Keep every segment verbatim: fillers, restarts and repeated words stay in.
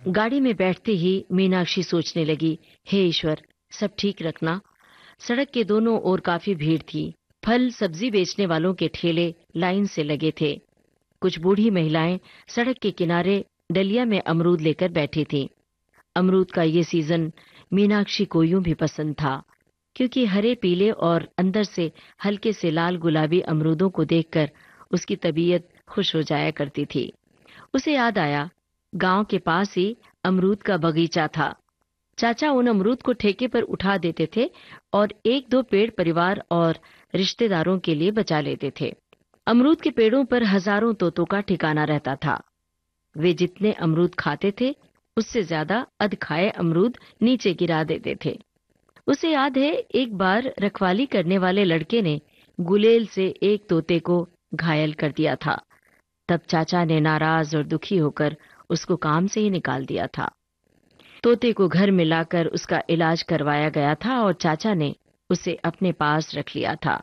गाड़ी में बैठते ही मीनाक्षी सोचने लगी, हे ईश्वर, सब ठीक रखना। सड़क के दोनों ओर काफी भीड़ थी। फल सब्जी बेचने वालों के ठेले लाइन से लगे थे। कुछ बूढ़ी महिलाएं सड़क के किनारे डलिया में अमरूद लेकर बैठी थीं। अमरूद का ये सीजन मीनाक्षी को यूं भी पसंद था, क्योंकि हरे पीले और अंदर से हल्के से लाल गुलाबी अमरूदों को देखकर उसकी तबीयत खुश हो जाया करती थी। उसे याद आया, गांव के पास ही अमरूद का बगीचा था। चाचा उन अमरूद को ठेके पर उठा देते थे और एक दो पेड़ परिवार और रिश्तेदारों के लिए बचा लेते थे। अमरूद के पेड़ों पर हजारों तोतों का ठिकाना रहता था। वे जितने अमरूद खाते थे, उससे ज्यादा अधखाए अमरूद नीचे गिरा देते थे। उसे याद है, एक बार रखवाली करने वाले लड़के ने गुलेल से एक तोते को घायल कर दिया था। तब चाचा ने नाराज और दुखी होकर उसको काम से ही निकाल दिया था। तोते को घर में लाकर उसका इलाज करवाया गया था और चाचा ने उसे अपने पास रख लिया था।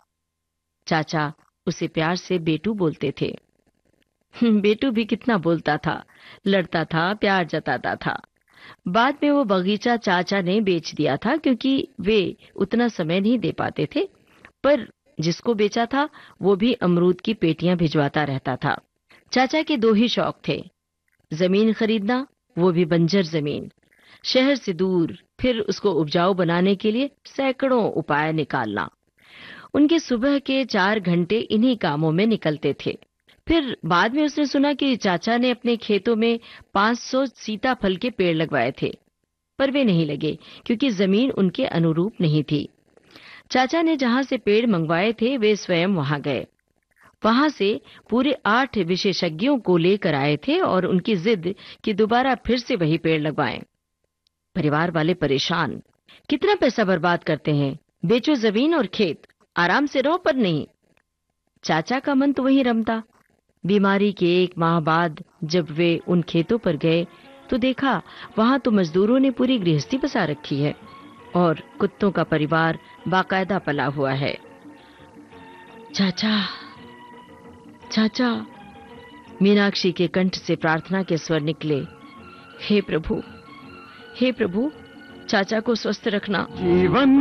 चाचा उसे प्यार से बेटू बोलते थे। बेटू भी कितना बोलता था, लड़ता था, प्यार जताता था। बाद में वो बगीचा चाचा ने बेच दिया था, क्योंकि वे उतना समय नहीं दे पाते थे। पर जिसको बेचा था वो भी अमरूद की पेटियां भिजवाता रहता था। चाचा के दो ही शौक थे, जमीन खरीदना, वो भी बंजर जमीन, शहर से दूर, फिर उसको उपजाऊ बनाने के लिए सैकड़ों उपाय निकालना। उनके सुबह के चार घंटे इन्हीं कामों में निकलते थे। फिर बाद में उसने सुना कि चाचा ने अपने खेतों में पाँच सौ सीताफल के पेड़ लगवाए थे, पर वे नहीं लगे क्योंकि जमीन उनके अनुरूप नहीं थी। चाचा ने जहां से पेड़ मंगवाए थे, वे स्वयं वहां गए। वहां से पूरे आठ विशेषज्ञों को लेकर आए थे और उनकी जिद कि दोबारा फिर से वही पेड़ लगवाएं। परिवार वाले परेशान, कितना पैसा बर्बाद करते हैं, बेचो जमीन और खेत, आराम से रहो, पर नहीं। चाचा का मन तो वहीं रमता। बीमारी के एक माह बाद जब वे उन खेतों पर गए तो देखा, वहां तो मजदूरों ने पूरी गृहस्थी बसा रखी है और कुत्तों का परिवार बाकायदा पला हुआ है। चाचा, चाचा, मीनाक्षी के कंठ से प्रार्थना के स्वर निकले। हे प्रभु, हे प्रभु, चाचा को स्वस्थ रखना। जीवन